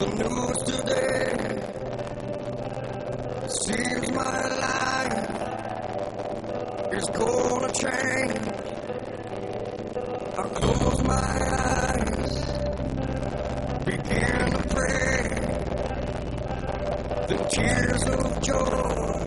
The news today seems my life is gonna change. I close my eyes, begin to pray. The tears of joy